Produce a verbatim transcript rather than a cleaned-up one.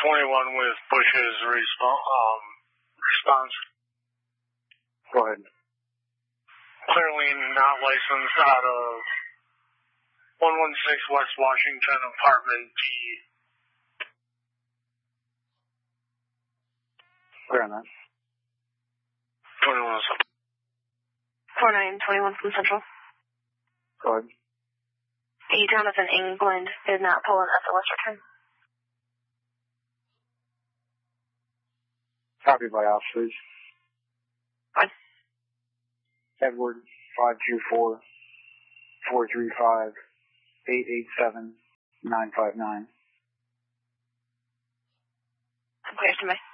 twenty-one with Bush's resp- um, response. Go ahead. Clearly not licensed out of one one six West Washington, apartment P. Clear on that. twenty-one. four nine twenty-one from Central. Go ahead. A Jonathan England did not pull an S O S return. Copy by officers. What? Edward five two four, four three five, eight eight seven, nine five nine. Clear to me.